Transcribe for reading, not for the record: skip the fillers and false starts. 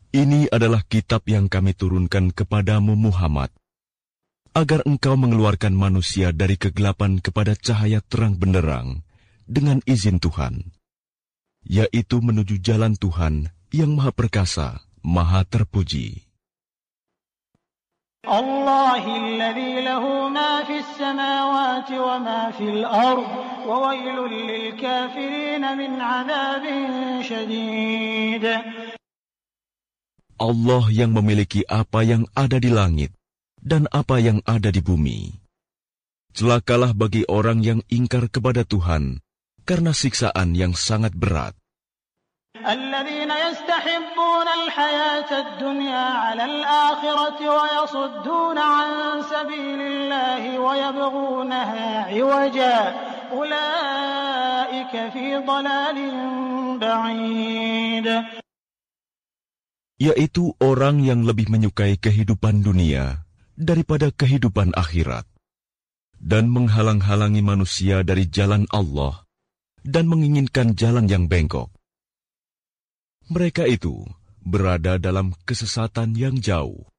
Ini adalah kitab yang kami turunkan kepadamu Muhammad, agar engkau mengeluarkan manusia dari kegelapan kepada cahaya terang benderang dengan izin Tuhan, yaitu menuju jalan Tuhan yang Maha Perkasa, Maha Terpuji. Allahilladzi lahu ma fis samawati wa ma fil ardh wa wailul lil kafirin min 'adzabin syadid. Allah yang memiliki apa yang ada di langit dan apa yang ada di bumi. Celakalah bagi orang yang ingkar kepada Tuhan karena siksaan yang sangat berat. الذين يستحبون الحياة الدنيا على الآخرة ويصدون عن سبيل الله ويبغونها عوجا أولئك في ضلال بعيد. Yaitu orang yang lebih menyukai kehidupan dunia daripada kehidupan akhirat, dan menghalang-halangi manusia dari jalan Allah dan menginginkan jalan yang bengkok. Mereka itu berada dalam kesesatan yang jauh.